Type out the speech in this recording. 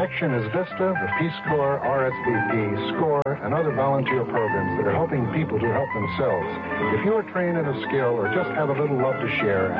Action is VISTA, the Peace Corps, RSVP, SCORE, and other volunteer programs that are helping people to help themselves. If you are trained in a skill or just have a little love to share,